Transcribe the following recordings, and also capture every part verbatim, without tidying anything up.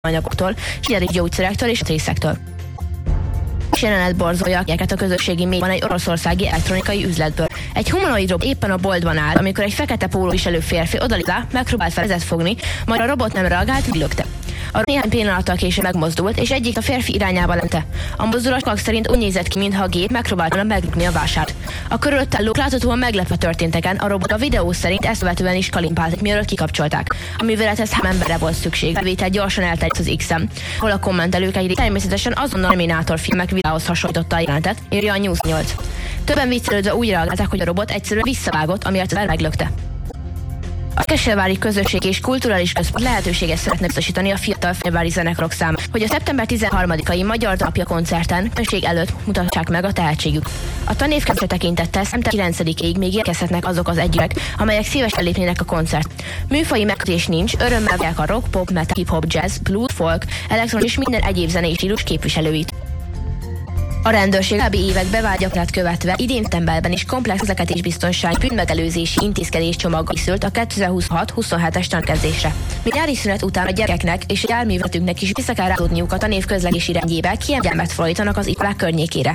anyagoktól, és gyógyszerektől és részektől. És jelenet borzolja a közösségi médiában egy oroszországi elektronikai üzletből. Egy humanoid robot éppen a boltban áll, amikor egy fekete póló viselő férfi odalépve megpróbált vezet fogni, majd a robot nem reagált, lökte. A néhány pillanattal később megmozdult, és egyik a férfi irányába lente. A mozdulat szerint úgy nézett ki, mintha a gép megpróbálna megrúgni a vásárt. A körülötte állók láthatóan meglepve történteken, a robot a videó szerint ezt követően is kalimpált, mielőtt kikapcsolták. A művelethez három emberre volt szükség. A vétel gyorsan elterjedt az X-en, ahol a kommentelők egy természetesen azonnal Terminátor filmek videóhoz hasonlította a jelenetet, írja a News nyolc. Többen viccelődve úgy reagálták, hogy a robot egyszerűen visszavágott, amiért az meglökte. A Kesselvári Közösség és Kulturális Központ lehetőséget szeretne biztosítani a fiatal fehérvári zenekarok számára, hogy a szeptember tizenharmadikai Magyar Dalapja koncerten közönség előtt mutassák meg a tehetségük. A tanévkezdésre tekintettel szeptember kilencedikéig még érkezhetnek azok az együttek, amelyek szívesen lépnének a koncert. Műfaji megkötés nincs, örömmel várják a rock, pop, metal, hip-hop, jazz, blues, folk, elektronikus és minden egyéb zenei stílus képviselőit. A rendőrség korábbi évek bevált gyakorlat követve idén szeptemberben is komplex közlekedésbiztonsági bűnmegelőzési intézkedés csomaggal készült a kétezer-huszonhat huszonhetes tankezdésre. Még nyári szünet után a gyerekeknek és a járművezetőknek is vissza kell rázódniuk a tanév közlekedési rendjébe, kiemelt fordítanak az iskolák környékére.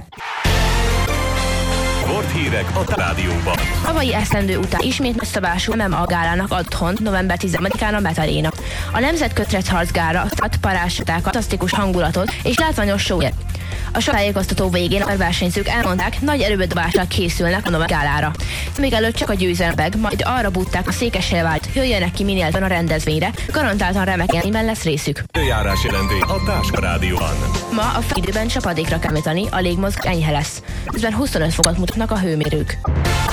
Sporthírek a rádióban. Tavalyi esztendő után ismét nagyszabású em em á gálának ad otthon november tizenharmadikán a Metaréna. A Nemzetkötrecz harcgára a parázsták fantasztikus hangulatot és látványos show-ért. A sajtájékoztató végén a versenyzők elmondták, nagy erőbedobással készülnek a november gálára. Még előtt csak a győzelmek, majd arra bújták a Székesfehérvárt, jöjjenek ki minél többen a rendezvényre, garantáltan remek élményben lesz részük. Időjárás jelentés a Táska Rádióban. Ma a felidőben csapadékra kell számítani, a légmozgás enyhe lesz. Közben huszonöt fokot mutatnak a hőmérők.